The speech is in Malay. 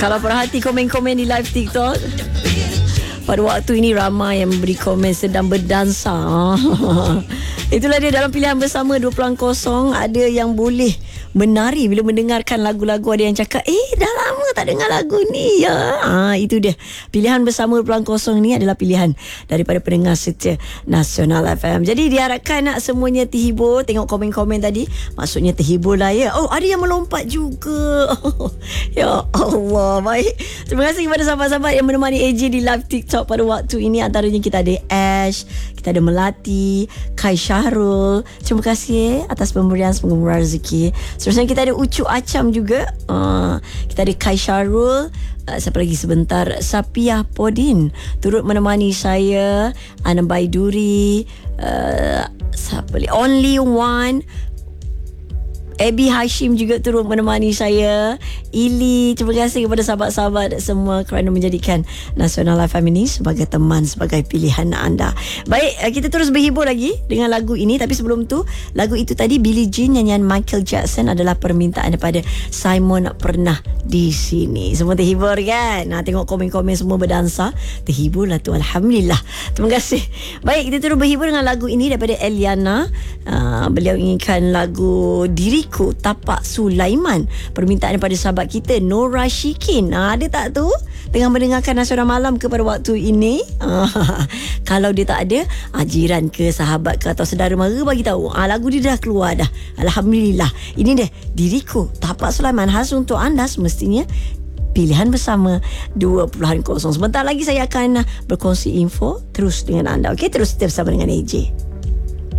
Kalau perhati komen-komen di live TikTok, pada waktu ini ramai yang memberi komen sedang berdansa. Itulah dia dalam pilihan bersama 2.0. Ada yang boleh menari bila mendengarkan lagu-lagu. Ada yang cakap, dah lama tak dengar lagu ni ya. Itu dia. Pilihan bersama 2.0 ni adalah pilihan daripada pendengar setia Nasional FM. Jadi diharapkan nak semuanya terhibur. Tengok komen-komen tadi, maksudnya terhibur lah ya. Oh, ada yang melompat juga. Ya Allah, baik. Terima kasih kepada sahabat-sahabat yang menemani AJ di live TikTok pada waktu ini. Antaranya kita ada Ash, kita ada Melati, Kai Syahrul. Terima kasih atas pemberian, semoga murah rezeki. Seterusnya kita ada Ucu Acam juga. Kita ada Kai Syahrul. Siapa lagi sebentar? Sapiah Podin turut menemani saya. Anam Baiduri. Siapa lagi? Only One. Abby Hashim juga turut menemani saya. Ili, terima kasih kepada sahabat-sahabat semua kerana menjadikan Nasional FM ini sebagai teman, sebagai pilihan anda. Baik, kita terus berhibur lagi dengan lagu ini. Tapi sebelum tu, lagu itu tadi Billie Jean nyanyian Michael Jackson adalah permintaan daripada Simon Pernah di Sini. Semua terhibur kan? Tengok komen-komen semua berdansa. Terhibur lah tu, Alhamdulillah. Terima kasih. Baik, kita terus berhibur dengan lagu ini daripada Eliana. Beliau inginkan lagu Diriku Tapak Sulaiman, permintaan daripada sahabat kita Nora Shikin. Ada tak tu tengah mendengarkan Nasional Malam ke pada waktu ini? Kalau dia tak ada, jiran ke, sahabat ke atau saudara mara bagi tahu. Lagu dia dah keluar dah. Alhamdulillah. Ini dia Diriku Tapak Sulaiman, khas untuk anda semestinya pilihan bersama 2.0. Sebentar lagi saya akan berkongsi info terus dengan anda. Okey, terus bersama dengan AJ.